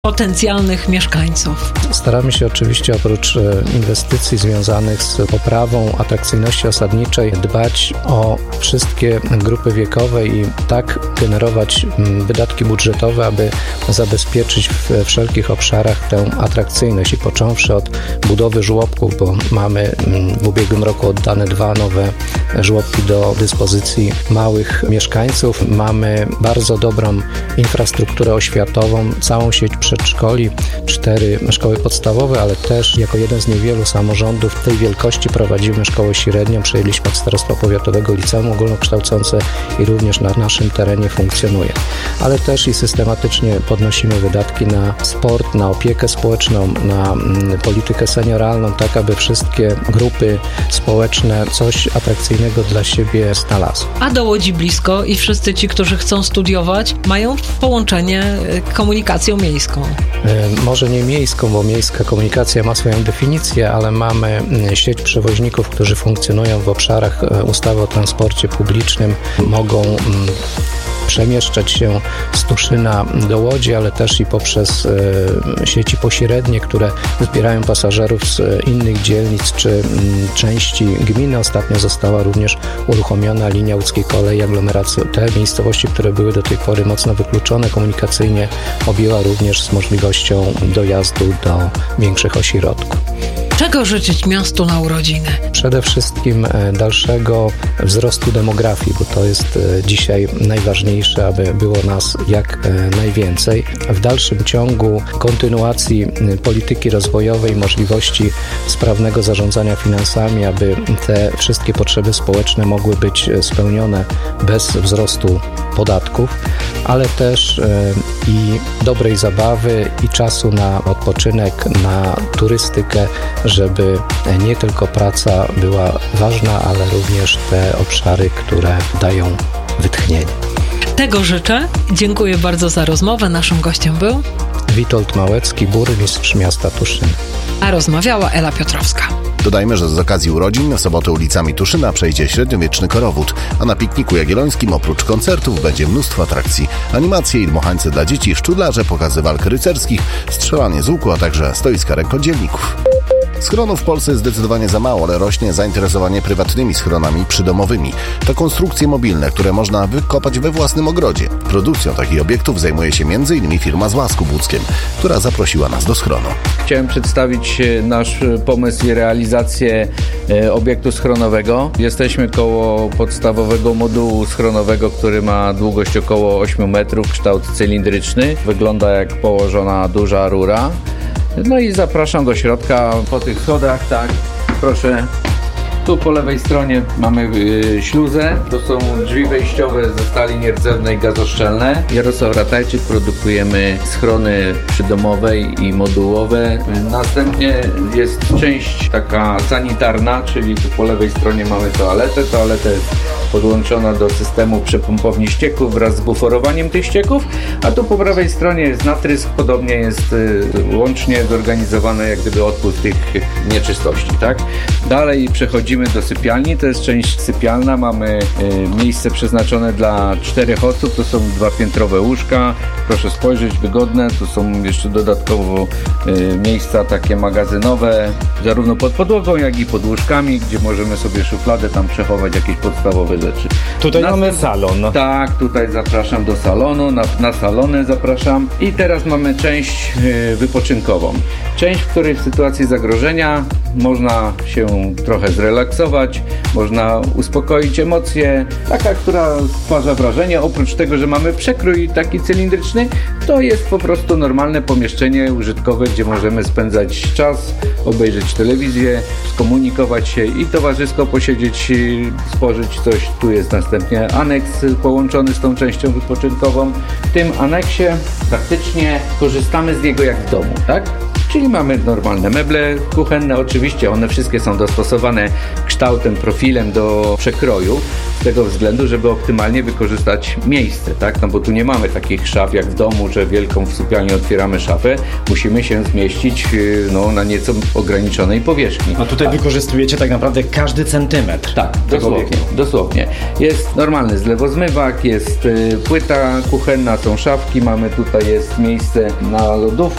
potencjalnych mieszkańców? Staramy się oczywiście oprócz inwestycji związanych z poprawą atrakcyjności osadniczej dbać o wszystkie grupy wiekowe i tak generować wydatki budżetowe, aby zabezpieczyć w wszelkich obszarach tę atrakcyjność i począwszy od budowy żłobków, bo mamy w ubiegłym roku oddane 2 nowe żłobki do dyspozycji małych mieszkańców. Mamy bardzo dobrą infrastrukturę oświatową, całą sieć przedszkoli, 4 szkoły podstawowe, ale też jako jeden z niewielu samorządów tej wielkości prowadzimy szkołę średnią. Przejęliśmy od Starostwa Powiatowego liceum ogólnokształcące i również na naszym terenie funkcjonuje. Ale też i systematycznie podnosimy wydatki na sport, na opiekę społeczną, na politykę senioralną, tak aby wszystkie grupy społeczne coś atrakcyjnego dla siebie znalazły. A do Łodzi blisko i wszyscy ci, którzy chcą studiować, mają połączenie komunikacją miejską. Może nie miejską, bo miejska komunikacja ma swoją definicję, ale mamy sieć przewoźników, którzy funkcjonują w obszarach ustawy o transporcie publicznym, mogą przemieszczać się z Tuszyna do Łodzi, ale też i poprzez sieci pośrednie, które zbierają pasażerów z innych dzielnic czy części gminy. Ostatnio została również uruchomiona linia łódzkiej kolei aglomeracji. Te miejscowości, które były do tej pory mocno wykluczone komunikacyjnie, objęła również z możliwością dojazdu do większych ośrodków. Czego życzyć miastu na urodziny? Przede wszystkim dalszego wzrostu demografii, bo to jest dzisiaj najważniejsze, aby było nas jak najwięcej. W dalszym ciągu kontynuacji polityki rozwojowej, możliwości sprawnego zarządzania finansami, aby te wszystkie potrzeby społeczne mogły być spełnione bez wzrostu podatków, ale też i dobrej zabawy i czasu na odpoczynek, na turystykę, żeby nie tylko praca była ważna, ale również te obszary, które dają wytchnienie. Tego życzę. Dziękuję bardzo za rozmowę. Naszym gościem był Witold Małecki, burmistrz miasta Tuszyn. A rozmawiała Ela Piotrowska. Dodajmy, że z okazji urodzin w sobotę ulicami Tuszyna przejdzie średniowieczny korowód, a na pikniku jagiellońskim oprócz koncertów będzie mnóstwo atrakcji. Animacje i dmuchańce dla dzieci, szczudlarze, pokazy walk rycerskich, strzelanie z łuku, a także stoiska rękodzielników. Schronów w Polsce jest zdecydowanie za mało, ale rośnie zainteresowanie prywatnymi schronami przydomowymi. To konstrukcje mobilne, które można wykopać we własnym ogrodzie. Produkcją takich obiektów zajmuje się m.in. firma z Łasku Łódzkiem, która zaprosiła nas do schronu. Chciałem przedstawić nasz pomysł i realizację obiektu schronowego. Jesteśmy koło podstawowego modułu schronowego, który ma długość około 8 metrów, kształt cylindryczny. Wygląda jak położona duża rura. No i zapraszam do środka po tych schodach, tak, proszę. Tu po lewej stronie mamy śluzę, to są drzwi wejściowe ze stali nierdzewnej gazoszczelne. Jarosław Ratajczyk, produkujemy schrony przydomowe i modułowe. Następnie jest część taka sanitarna, czyli tu po lewej stronie mamy toaletę. Toaleta jest podłączona do systemu przepompowni ścieków wraz z buforowaniem tych ścieków, a tu po prawej stronie jest natrysk, podobnie jest łącznie zorganizowany jak gdyby odpływ tych nieczystości, tak? Dalej przechodzimy do sypialni, to jest część sypialna, mamy miejsce przeznaczone dla 4 osób, to są 2-piętrowe łóżka, proszę spojrzeć, wygodne, tu są jeszcze dodatkowo miejsca takie magazynowe, zarówno pod podłogą, jak i pod łóżkami, gdzie możemy sobie szufladę tam przechować jakieś podstawowe rzeczy. Tutaj mamy salon. Tak, tutaj zapraszam do salonu, na salony zapraszam. I teraz mamy część wypoczynkową. Część, w której w sytuacji zagrożenia można się trochę zrelaksować, można uspokoić emocje. Taka, która stwarza wrażenie, oprócz tego, że mamy przekrój taki cylindryczny, to jest po prostu normalne pomieszczenie użytkowe, gdzie możemy spędzać czas, obejrzeć telewizję, skomunikować się i towarzysko posiedzieć, spożyć coś. Tu jest następnie aneks połączony z tą częścią wypoczynkową. W tym aneksie praktycznie korzystamy z niego jak w domu, tak? Czyli mamy normalne meble kuchenne, oczywiście one wszystkie są dostosowane kształtem, profilem do przekroju, z tego względu, żeby optymalnie wykorzystać miejsce, tak? No bo tu nie mamy takich szaf jak w domu, że wielką w sypialni otwieramy szafę, musimy się zmieścić na nieco ograniczonej powierzchni. A tutaj wykorzystujecie tak naprawdę każdy centymetr. Tak, dosłownie. Jest normalny zlewozmywak, jest płyta kuchenna, są szafki, mamy tutaj jest miejsce na lodówkę,